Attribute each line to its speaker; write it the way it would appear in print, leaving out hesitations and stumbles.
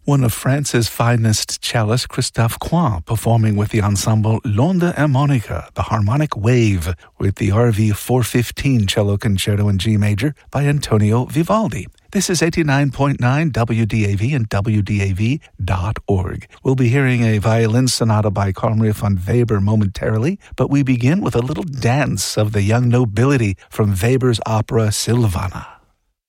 Speaker 1: One of France's finest cellists, Christophe Coin, performing with the ensemble L'Onde Harmonica, the harmonic wave, with the RV 415 cello concerto in G major by Antonio Vivaldi. This is 89.9 WDAV and WDAV.org. We'll be hearing a violin sonata by Carl Maria von Weber momentarily, but we begin with a little dance of the young nobility from Weber's opera Silvana.